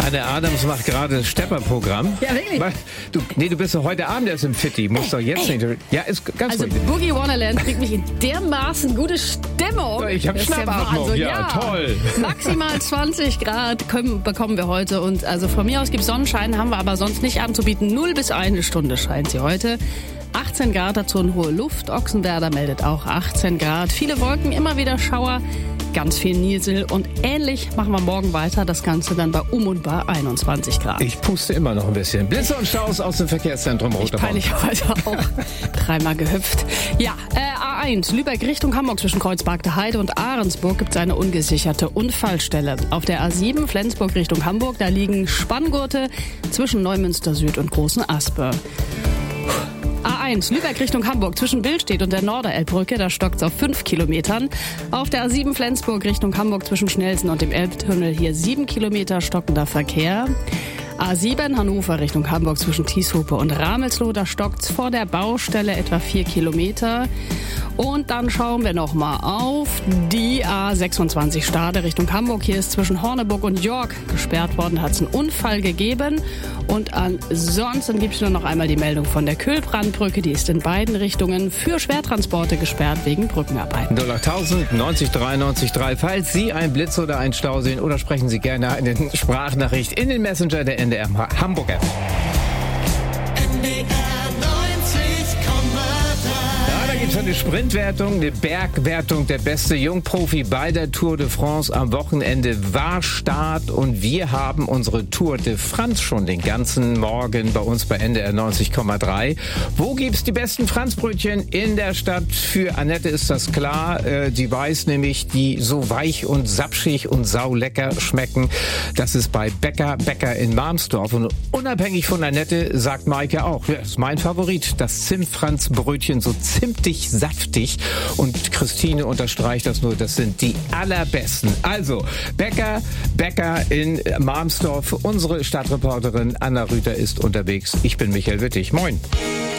Anne Adams macht gerade das Stepper-Programm. Ja, wirklich? Du bist doch heute Abend erst im Fitti. Musst doch jetzt nicht. Ja, ist ganz Also ruhig. Boogie Wonderland kriegt mich in dermaßen gute Stimmung. Ich hab Das ist Schnappatmung. Wahnsinn. Ja, toll. Maximal 20 Grad bekommen wir heute. Und also von mir aus gibt es Sonnenschein, haben wir aber sonst nicht anzubieten. 0 bis 1 Stunde scheint sie heute. 18 Grad, dazu eine hohe Luft. Ochsenwerder meldet auch 18 Grad. Viele Wolken, immer wieder Schauer, ganz viel Niesel. Und ähnlich machen wir morgen weiter. Das Ganze dann bei und bei 21 Grad. Ich puste immer noch ein bisschen. Blitze und Staus aus dem Verkehrszentrum Roter Baum. Peinlich heute auch dreimal gehüpft. Ja, A1, Lübeck Richtung Hamburg zwischen Kreuzberg Heide und Ahrensburg gibt es eine ungesicherte Unfallstelle. Auf der A7 Flensburg Richtung Hamburg, da liegen Spanngurte zwischen Neumünster Süd und Großen Aspe. A1, Lübeck Richtung Hamburg zwischen Billstedt und der Norderelbbrücke, da stockt es auf 5 Kilometern. Auf der A7 Flensburg Richtung Hamburg zwischen Schnelsen und dem Elbtunnel hier 7 Kilometer stockender Verkehr. A7 Hannover Richtung Hamburg zwischen Tieshope und Ramelsloh, da stockt's vor der Baustelle etwa 4 Kilometer. Und dann schauen wir nochmal auf die A26 Stade Richtung Hamburg. Hier ist zwischen Horneburg und York gesperrt worden, hat es einen Unfall gegeben. Und ansonsten gibt es nur noch einmal die Meldung von der Kühlbrandbrücke. Die ist in beiden Richtungen für Schwertransporte gesperrt wegen Brückenarbeiten. 08000 90 93 3. Falls Sie einen Blitz oder einen Stau sehen, oder sprechen Sie gerne eine Sprachnachricht in den Messenger der NDR Hamburg App. Gibt es eine Sprintwertung, eine Bergwertung. Der beste Jungprofi bei der Tour de France am Wochenende war Start und wir haben unsere Tour de France schon den ganzen Morgen bei uns bei NDR 90,3. Wo gibt's die besten Franzbrötchen in der Stadt? Für Annette ist das klar. Die weiß nämlich, die so weich und sapschig und saulecker schmecken. Das ist bei Bäcker in Marmsdorf. Und unabhängig von Annette sagt Maike auch, ja, das ist mein Favorit, das Zimtfranzbrötchen, so zimtig, saftig. Und Christine unterstreicht das nur, das sind die allerbesten. Also, Bäcker in Marmsdorf. Unsere Stadtreporterin Anna Rüther ist unterwegs. Ich bin Michael Wittig. Moin.